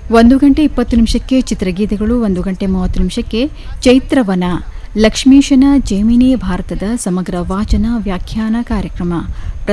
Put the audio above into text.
1:20 ಚಿತ್ರಗೀತೆಗಳು, 1:30 ಚೈತ್ರವನ ಲಕ್ಷ್ಮೀಶನ ಜೈಮಿನಿ ಭಾರತದ ಸಮಗ್ರ ವಾಚನ ವ್ಯಾಖ್ಯಾನ ಕಾರ್ಯಕ್ರಮ